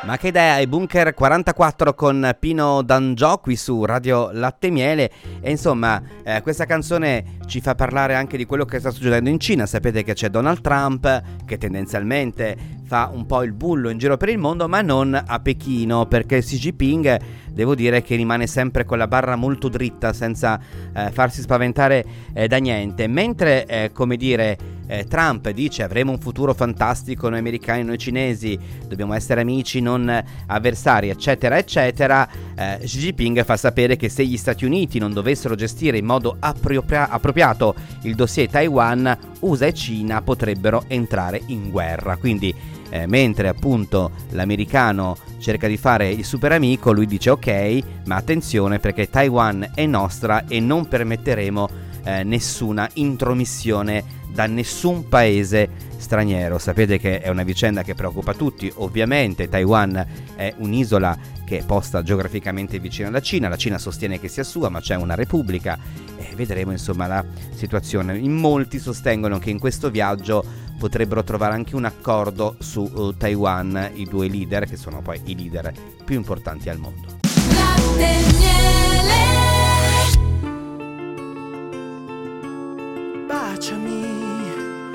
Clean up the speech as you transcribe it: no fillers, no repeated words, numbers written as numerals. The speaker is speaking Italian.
Ma che idea, è Bunker 44 con Pino D'Angiò qui su Radio Latte Miele. E insomma questa canzone ci fa parlare anche di quello che sta succedendo in Cina. Sapete che c'è Donald Trump che tendenzialmente fa un po' il bullo in giro per il mondo, ma non a Pechino, perché Xi Jinping devo dire che rimane sempre con la barra molto dritta senza farsi spaventare da niente. Mentre Trump dice avremo un futuro fantastico noi americani, noi cinesi, dobbiamo essere amici non avversari, eccetera eccetera, Xi Jinping fa sapere che se gli Stati Uniti non dovessero gestire in modo appropriato il dossier Taiwan, USA e Cina potrebbero entrare in guerra. Quindi mentre appunto l'americano cerca di fare il super amico, lui dice ok, ma attenzione perché Taiwan è nostra e non permetteremo nessuna intromissione da nessun paese straniero. Sapete che è una vicenda che preoccupa tutti, ovviamente. Taiwan è un'isola che è posta geograficamente vicino alla Cina, la Cina sostiene che sia sua, ma c'è una repubblica e vedremo insomma la situazione. In molti sostengono che in questo viaggio potrebbero trovare anche un accordo su Taiwan, i due leader che sono poi i leader più importanti al mondo.